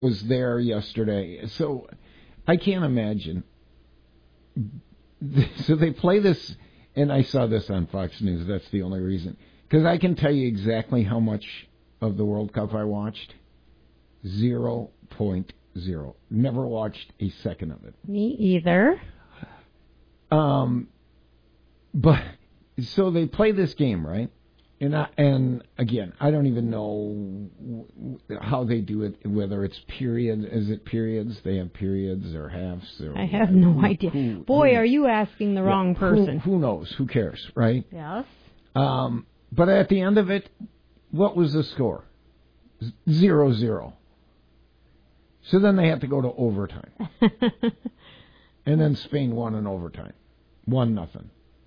was there yesterday. So I can't imagine. So they play this, and I saw this on Fox News. That's the only reason. Because I can tell you exactly how much of the World Cup I watched. 0.0. Never watched a second of it. Me either. But so they play this game, right? And again, I don't even know how they do it. Whether it's period, is it periods? They have periods or halves. Or I have no idea. Boy, are you asking the wrong person? Who knows? Who cares, right? Yes. But at the end of it, what was the score? 0-0. So then they had to go to overtime, and then Spain won in overtime, 1-0.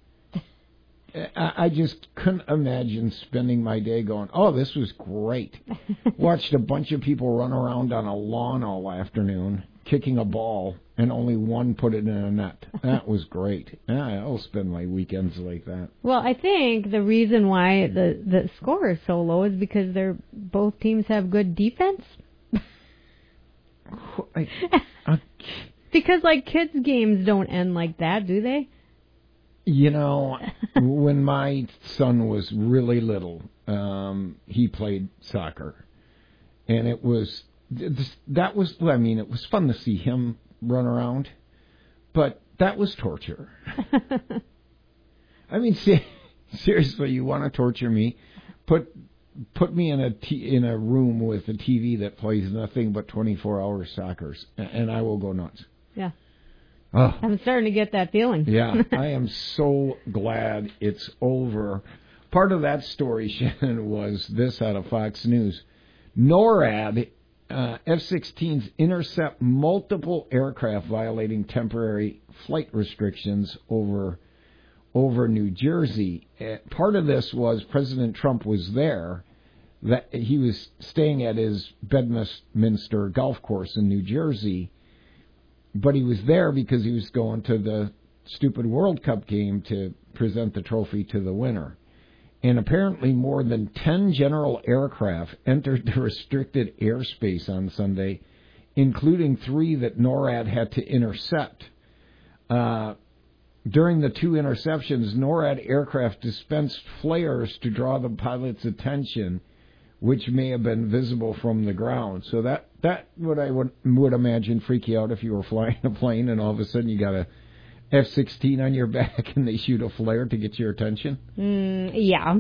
I just couldn't imagine spending my day going, oh, this was great. Watched a bunch of people run around on a lawn all afternoon, kicking a ball, and only one put it in a net. That was great. I'll spend my weekends like that. Well, I think the reason why the score is so low is because both teams have good defense. Because, like, kids' games don't end like that, do they? You know, when my son was really little, he played soccer. And it was fun to see him run around. But that was torture. I mean, seriously, you want to torture me? Put me in a room with a TV that plays nothing but 24-hour soccer, and I will go nuts. Yeah. Oh. I'm starting to get that feeling. Yeah, I am so glad it's over. Part of that story, Shannon, was this out of Fox News. NORAD F-16s intercept multiple aircraft violating temporary flight restrictions over New Jersey. Part of this was President Trump was there. That he was staying at his Bedminster golf course in New Jersey. But he was there because he was going to the stupid World Cup game to present the trophy to the winner. And apparently more than 10 general aircraft entered the restricted airspace on Sunday, including 3 that NORAD had to intercept. During the 2 interceptions, NORAD aircraft dispensed flares to draw the pilot's attention, which may have been visible from the ground. So that what I would imagine freak you out if you were flying a plane and all of a sudden you got a F-16 on your back and they shoot a flare to get your attention. Yeah.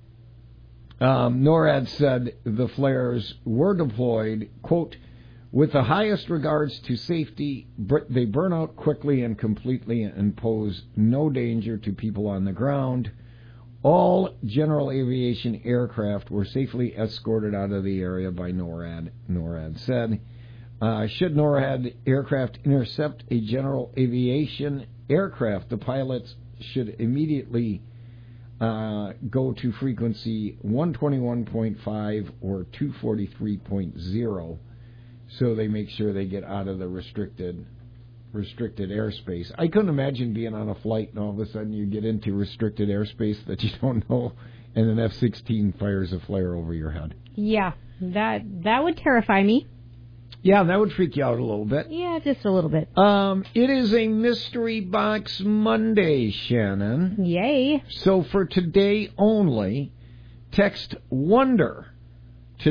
NORAD said the flares were deployed, quote, with the highest regards to safety. They burn out quickly and completely and pose no danger to people on the ground. All general aviation aircraft were safely escorted out of the area by NORAD, NORAD said. Should NORAD aircraft intercept a general aviation aircraft, the pilots should immediately go to frequency 121.5 or 243.0, so they make sure they get out of the restricted airspace. I couldn't imagine being on a flight and all of a sudden you get into restricted airspace that you don't know, and an F-16 fires a flare over your head. Yeah, that would terrify me. Yeah, that would freak you out a little bit. Yeah, just a little bit. It is a Mystery Box Monday, Shannon. Yay. So for today only, text WONDER to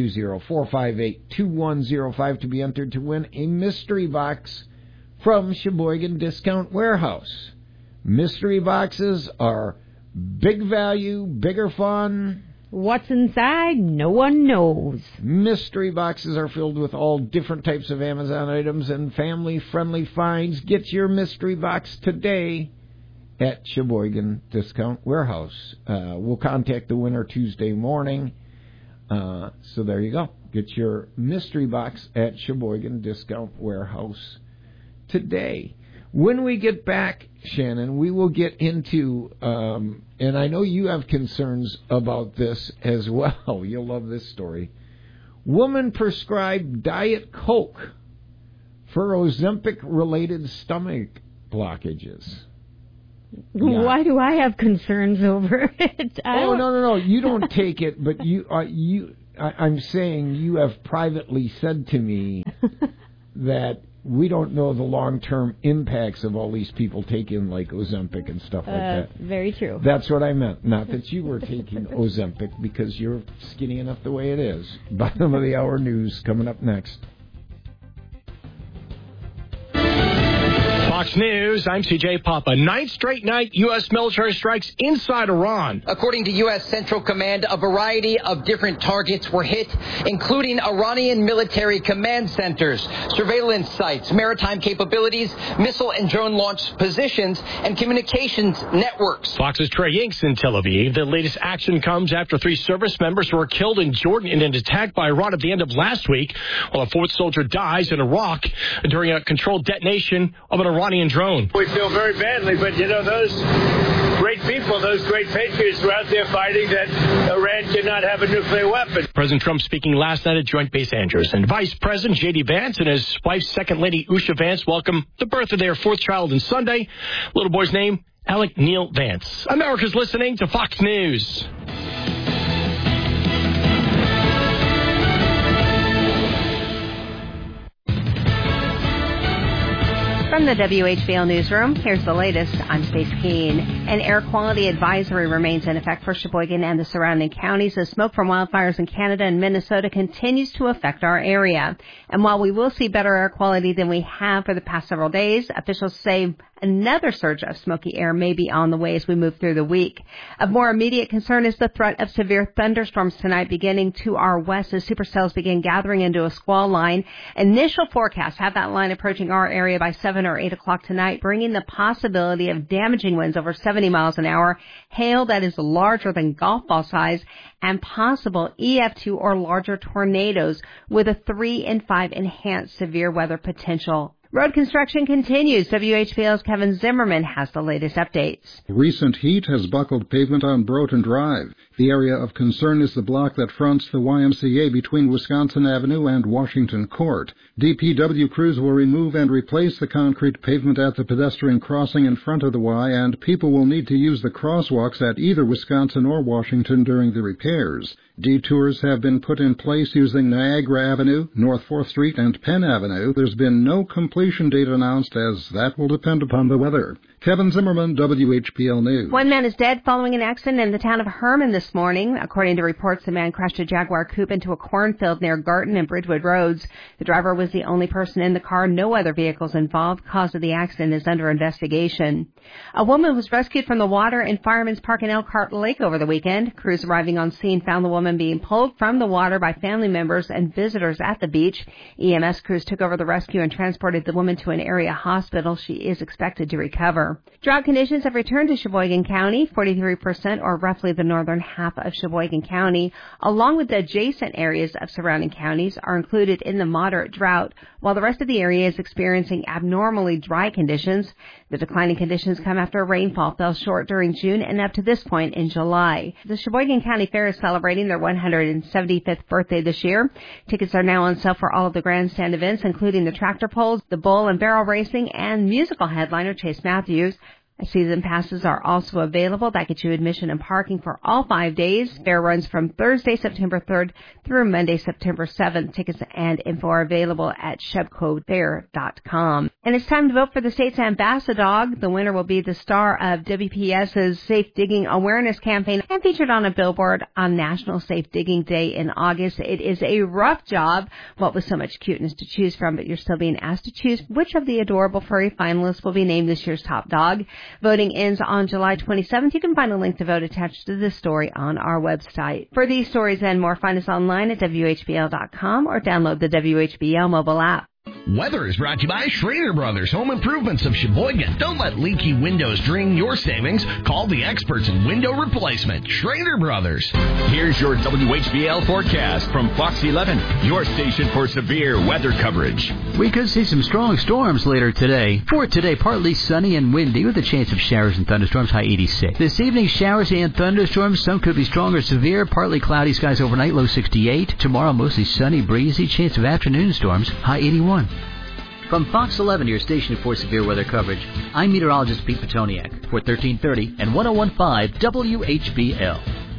920-458-2105 to be entered to win a mystery box from Sheboygan Discount Warehouse. Mystery boxes are big value, bigger fun. What's inside? No one knows. Mystery boxes are filled with all different types of Amazon items and family-friendly finds. Get your mystery box today at Sheboygan Discount Warehouse. We'll contact the winner Tuesday morning. So there you go. Get your mystery box at Sheboygan Discount Warehouse today. When we get back, Shannon, we will get into, and I know you have concerns about this as well. You'll love this story. Woman prescribed Diet Coke for Ozempic-related stomach blockages. Yeah. Why do I have concerns over it? No. You don't take it, but I'm saying you have privately said to me that we don't know the long-term impacts of all these people taking, like, Ozempic and stuff like that. Very true. That's what I meant. Not that you were taking Ozempic, because you're skinny enough the way it is. Bottom of the hour news coming up next. Fox News, I'm CJ Papa. Ninth straight night, U.S. military strikes inside Iran. According to U.S. Central Command, a variety of different targets were hit, including Iranian military command centers, surveillance sites, maritime capabilities, missile and drone launch positions, and communications networks. Fox's Trey Yanks in Tel Aviv. The latest action comes after 3 service members were killed in Jordan in an attack by Iran at the end of last week, while a 4th soldier dies in Iraq during a controlled detonation of an Iranian drone. We feel very badly, but those great people, those great patriots were out there fighting that Iran cannot have a nuclear weapon. President Trump speaking last night at Joint Base Andrews, and Vice President J.D. Vance and his wife, Second Lady Usha Vance, welcome the birth of their 4th child on Sunday. Little boy's name, Alec Neil Vance. America's listening to Fox News. From the WHBL Newsroom, here's the latest. I'm Stace Keene. An air quality advisory remains in effect for Sheboygan and the surrounding counties as smoke from wildfires in Canada and Minnesota continues to affect our area. And while we will see better air quality than we have for the past several days, officials say another surge of smoky air may be on the way as we move through the week. Of more immediate concern is the threat of severe thunderstorms tonight beginning to our west as supercells begin gathering into a squall line. Initial forecasts have that line approaching our area by 7 or 8 o'clock tonight, bringing the possibility of damaging winds over 70 miles an hour, hail that is larger than golf ball size, and possible EF2 or larger tornadoes with a 3 and 5 enhanced severe weather potential. Road construction continues. WHBL's Kevin Zimmerman has the latest updates. Recent heat has buckled pavement on Broughton Drive. The area of concern is the block that fronts the YMCA between Wisconsin Avenue and Washington Court. DPW crews will remove and replace the concrete pavement at the pedestrian crossing in front of the Y, and people will need to use the crosswalks at either Wisconsin or Washington during the repairs. Detours have been put in place using Niagara Avenue, North 4th Street, and Penn Avenue. There's been no completion date announced, as that will depend upon the weather. Kevin Zimmerman, WHPL News. One man is dead following an accident in the town of Herman this morning. According to reports, the man crashed a Jaguar coupe into a cornfield near Garton and Bridgewood Roads. The driver was the only person in the car. No other vehicles involved. Cause of the accident is under investigation. A woman was rescued from the water in Fireman's Park in Elkhart Lake over the weekend. Crews arriving on scene found the woman being pulled from the water by family members and visitors at the beach. EMS crews took over the rescue and transported the woman to an area hospital. She is expected to recover. Drought conditions have returned to Sheboygan County. 43%, or roughly the northern half of Sheboygan County, along with the adjacent areas of surrounding counties, are included in the moderate drought, while the rest of the area is experiencing abnormally dry conditions. The declining conditions come after rainfall fell short during June and up to this point in July. The Sheboygan County Fair is celebrating their 175th birthday this year. Tickets are now on sale for all of the grandstand events, including the tractor pulls, the bull and barrel racing, and musical headliner Chase Matthews. Season passes are also available. That gets you admission and parking for all 5 days. Fair runs from Thursday, September 3rd through Monday, September 7th. Tickets and info are available at shebcofair.com. And it's time to vote for the state's ambassador. The winner will be the star of WPS's Safe Digging Awareness Campaign and featured on a billboard on National Safe Digging Day in August. It is a rough job, what with so much cuteness to choose from, but you're still being asked to choose which of the adorable furry finalists will be named this year's top dog. Voting ends on July 27th. You can find a link to vote attached to this story on our website. For these stories and more, find us online at WHBL.com or download the WHBL mobile app. Weather is brought to you by Schrader Brothers Home Improvements of Sheboygan. Don't let leaky windows drain your savings. Call the experts in window replacement. Schrader Brothers. Here's your WHBL forecast from Fox 11, your station for severe weather coverage. We could see some strong storms later today. For today, partly sunny and windy with a chance of showers and thunderstorms, high 86. This evening, showers and thunderstorms. Some could be strong or severe. Partly cloudy skies overnight, low 68. Tomorrow, mostly sunny, breezy. Chance of afternoon storms, high 81. From Fox 11, your station for severe weather coverage, I'm meteorologist Pete Petoniak for 1330 and 101.5 WHBL.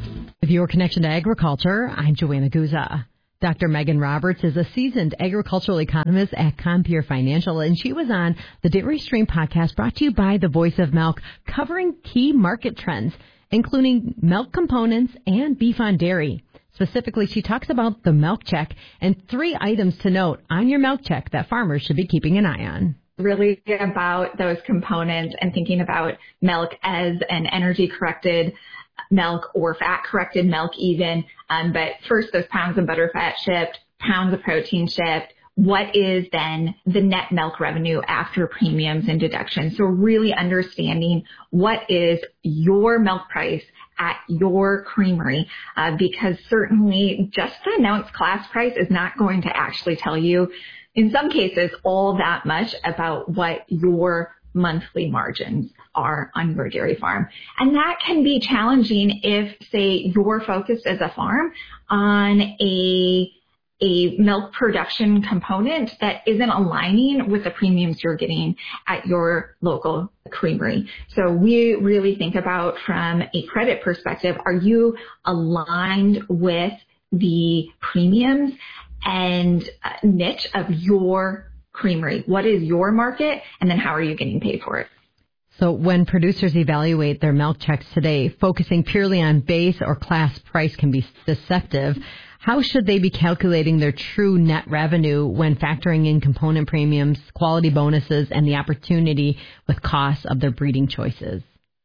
With your connection to agriculture, I'm Joanna Guza. Dr. Megan Roberts is a seasoned agricultural economist at Compeer Financial, and she was on the Dairy Stream podcast brought to you by the Voice of Milk, covering key market trends, including milk components and beef on dairy. Specifically, she talks about the milk check and 3 items to note on your milk check that farmers should be keeping an eye on. Really about those components and thinking about milk as an energy-corrected milk or fat-corrected milk even. But first, those pounds of butter fat shipped, pounds of protein shipped. What is then the net milk revenue after premiums and deductions? So really understanding what is your milk price at your creamery, because certainly just the announced class price is not going to actually tell you, in some cases, all that much about what your monthly margins are on your dairy farm. And that can be challenging if, say, you're focused as a farm on a milk production component that isn't aligning with the premiums you're getting at your local creamery. So we really think about, from a credit perspective, are you aligned with the premiums and niche of your creamery? What is your market? And then how are you getting paid for it? So when producers evaluate their milk checks today, focusing purely on base or class price can be deceptive. How should they be calculating their true net revenue when factoring in component premiums, quality bonuses, and the opportunity with costs of their breeding choices?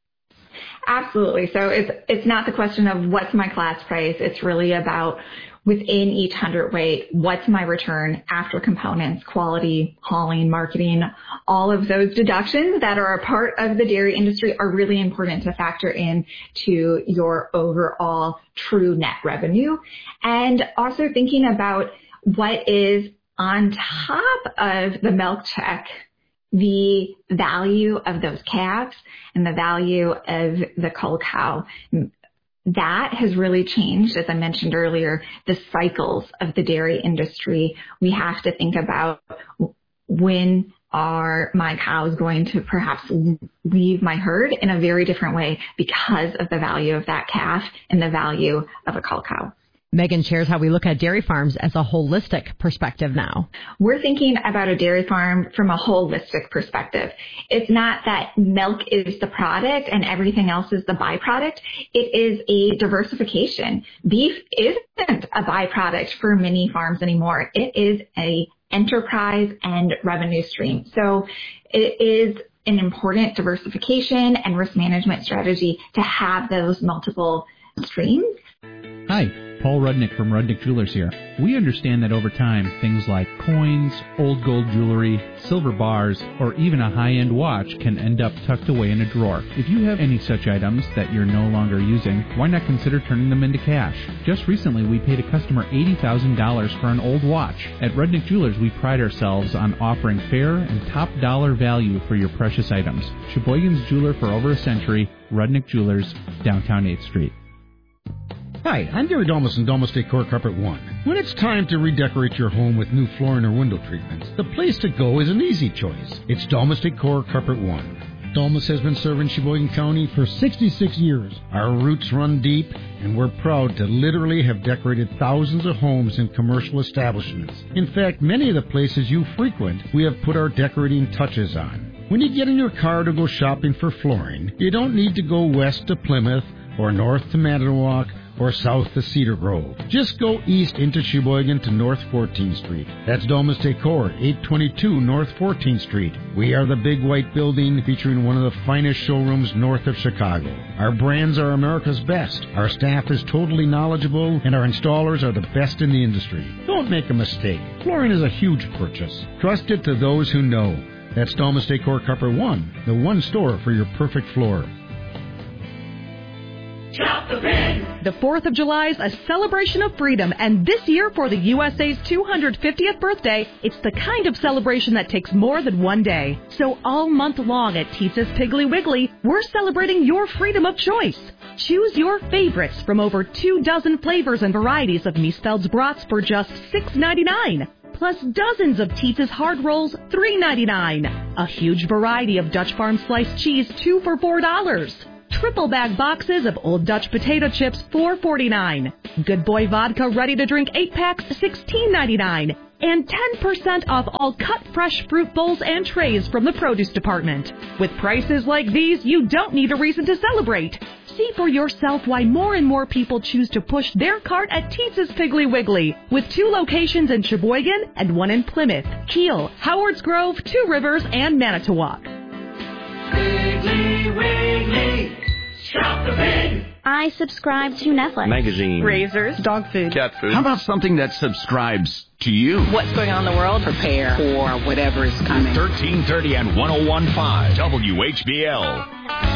Absolutely. So it's not the question of what's my class price. It's really about, within each hundredweight, what's my return after components, quality, hauling, marketing. All of those deductions that are a part of the dairy industry are really important to factor in to your overall true net revenue. And also thinking about what is on top of the milk check, the value of those calves and the value of the cull cow. That has really changed, as I mentioned earlier, the cycles of the dairy industry. We have to think about, when are my cows going to perhaps leave my herd, in a very different way because of the value of that calf and the value of a cull cow. Megan shares how we look at dairy farms as a holistic perspective now. We're thinking about a dairy farm from a holistic perspective. It's not that milk is the product and everything else is the byproduct. It is a diversification. Beef isn't a byproduct for many farms anymore. It is a enterprise and revenue stream. So it is an important diversification and risk management strategy to have those multiple streams. Hi, Paul Rudnick from Rudnick Jewelers here. We understand that over time, things like coins, old gold jewelry, silver bars, or even a high-end watch can end up tucked away in a drawer. If you have any such items that you're no longer using, why not consider turning them into cash? Just recently, we paid a customer $80,000 for an old watch. At Rudnick Jewelers, we pride ourselves on offering fair and top dollar value for your precious items. Sheboygan's jeweler for over a century, Rudnick Jewelers, downtown 8th Street. Hi, I'm Gary Domus from Domus Decor Carpet One. When it's time to redecorate your home with new flooring or window treatments, the place to go is an easy choice. It's Domus Decor Carpet One. Domus has been serving Sheboygan County for 66 years. Our roots run deep, and we're proud to literally have decorated thousands of homes and commercial establishments. In fact, many of the places you frequent, we have put our decorating touches on. When you get in your car to go shopping for flooring, you don't need to go west to Plymouth or north to Manitowoc or south to Cedar Grove. Just go east into Sheboygan to North 14th Street. That's Domus Decor, 822 North 14th Street. We are the big white building featuring one of the finest showrooms north of Chicago. Our brands are America's best. Our staff is totally knowledgeable, and our installers are the best in the industry. Don't make a mistake. Flooring is a huge purchase. Trust it to those who know. That's Domus Decor Carpet One, the one store for your perfect floor. Chop the pin! The 4th of July is a celebration of freedom, and this year for the USA's 250th birthday, it's the kind of celebration that takes more than one day. So all month long at Teetza's Piggly Wiggly, we're celebrating your freedom of choice. Choose your favorites from over 24 flavors and varieties of Miesfeld's brats for just $6.99. Plus dozens of Teetza's hard rolls, $3.99. A huge variety of Dutch Farm sliced cheese, 2 for $4. Triple bag boxes of Old Dutch potato chips, $4.49. Good Boy Vodka ready-to-drink 8-packs, $16.99. And 10% off all cut fresh fruit bowls and trays from the produce department. With prices like these, you don't need a reason to celebrate. See for yourself why more and more people choose to push their cart at Teetz's Piggly Wiggly, with 2 locations in Sheboygan and 1 in Plymouth, Kiel, Howards Grove, 2 Rivers, and Manitowoc. Piggly Wiggly, shop the pig. I subscribe to Netflix. Magazine. Razors. Dog food. Cat food. How about something that subscribes to you? What's going on in the world? Prepare for whatever is coming. 1330 and 101.5 WHBL.